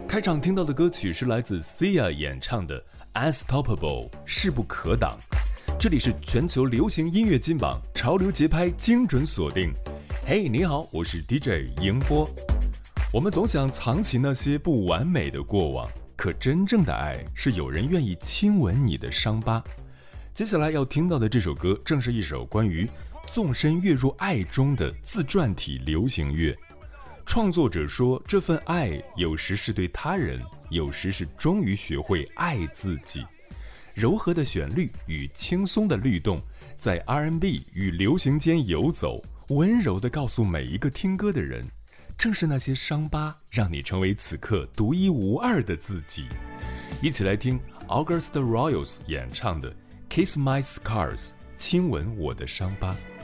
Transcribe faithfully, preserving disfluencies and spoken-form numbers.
开场听到的歌曲是来自 Sia 演唱的 Unstoppable 势不可挡。这里是全球流行音乐金榜，潮流节拍精准锁定。嘿、hey, 你好，我是 D J 迎波。我们总想藏起那些不完美的过往，可真正的爱是有人愿意亲吻你的伤疤。接下来要听到的这首歌正是一首关于纵身跃入爱中的自传体流行乐。创作者说，这份爱有时是对他人，有时是终于学会爱自己。柔和的旋律与轻松的律动，在 R and B 与流行间游走，温柔地告诉每一个听歌的人，正是那些伤疤让你成为此刻独一无二的自己。一起来听 August Royals 演唱的 Kiss My Scars 亲吻我的伤疤。